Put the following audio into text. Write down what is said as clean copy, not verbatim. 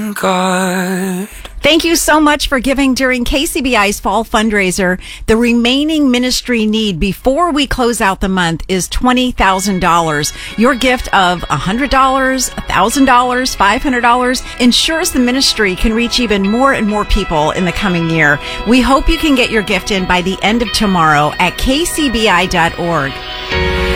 God. Thank you so much for giving during KCBI's fall fundraiser. The remaining ministry need before we close out the month is $20,000. Your gift of $100, $1,000, $500 ensures the ministry can reach even more and more people in the coming year. We hope you can get your gift in by the end of tomorrow at kcbi.org.